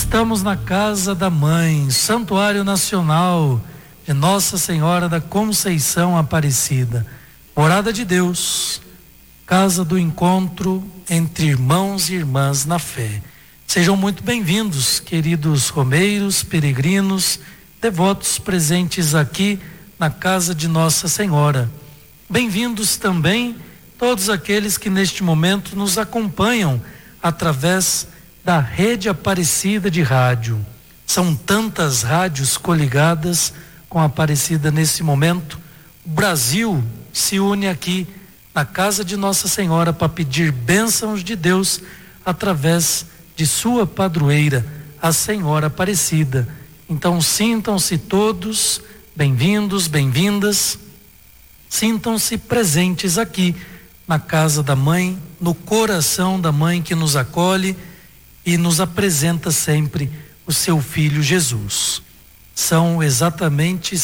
Estamos na Casa da Mãe, Santuário Nacional de Nossa Senhora da Conceição Aparecida, morada de Deus, casa do encontro entre irmãos e irmãs na fé. Sejam muito bem-vindos, queridos romeiros, peregrinos, devotos presentes aqui na casa de Nossa Senhora. Bem-vindos também todos aqueles que neste momento nos acompanham através da Rede Aparecida de Rádio. São tantas rádios coligadas com a Aparecida nesse momento. O Brasil se une aqui na casa de Nossa Senhora para pedir bênçãos de Deus através de sua padroeira, a Senhora Aparecida. Então sintam-se todos bem-vindos, bem-vindas. Sintam-se presentes aqui na casa da Mãe, no coração da Mãe que nos acolhe e nos apresenta sempre o seu Filho Jesus. São exatamente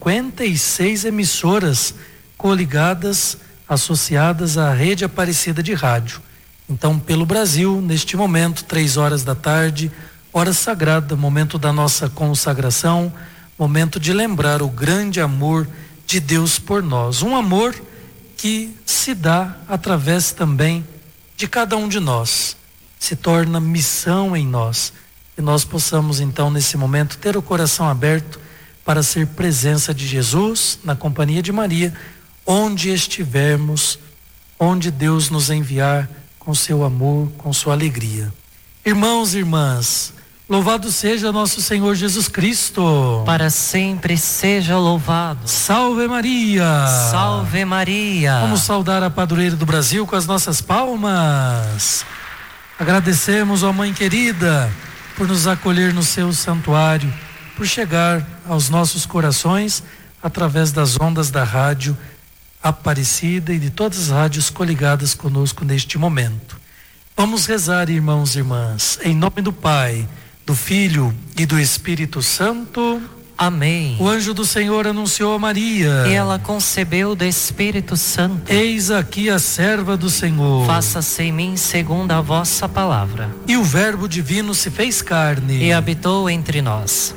56 emissoras coligadas, associadas à Rede Aparecida de Rádio. Então, pelo Brasil, neste momento, 3 horas da tarde, hora sagrada, momento da nossa consagração, momento de lembrar o grande amor de Deus por nós. Um amor que se dá através também de cada um de nós. Se torna missão em nós. E nós possamos então nesse momento ter o coração aberto para ser presença de Jesus na companhia de Maria, onde estivermos, onde Deus nos enviar com seu amor, com sua alegria. Irmãos e irmãs, louvado seja nosso Senhor Jesus Cristo. Para sempre seja louvado. Salve Maria. Salve Maria. Vamos saudar a padroeira do Brasil com as nossas palmas. Agradecemos, ó Mãe querida, por nos acolher no seu santuário, por chegar aos nossos corações através das ondas da rádio Aparecida e de todas as rádios coligadas conosco neste momento. Vamos rezar, irmãos e irmãs, em nome do Pai, do Filho e do Espírito Santo. Amém. O anjo do Senhor anunciou a Maria. E ela concebeu do Espírito Santo. Eis aqui a serva do Senhor. Faça-se em mim segundo a vossa palavra. E o Verbo divino se fez carne e habitou entre nós.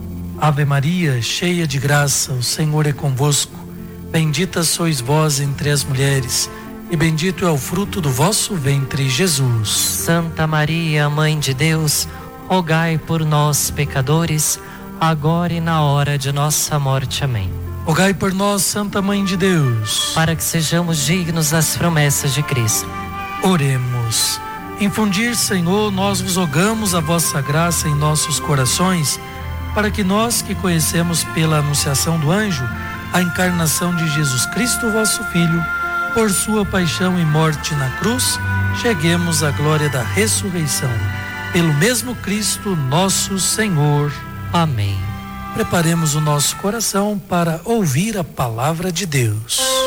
Ave Maria, cheia de graça, o Senhor é convosco. Bendita sois vós entre as mulheres, e bendito é o fruto do vosso ventre, Jesus. Santa Maria, Mãe de Deus, rogai por nós, pecadores, agora e na hora de nossa morte. Amém. Rogai por nós, Santa Mãe de Deus, para que sejamos dignos das promessas de Cristo. Oremos. Infundir, Senhor, nós vos rogamos a vossa graça em nossos corações, para que nós que conhecemos pela anunciação do anjo a encarnação de Jesus Cristo, vosso Filho, por sua paixão e morte na cruz, cheguemos à glória da ressurreição. Pelo mesmo Cristo, nosso Senhor. Amém. Preparemos o nosso coração para ouvir a palavra de Deus.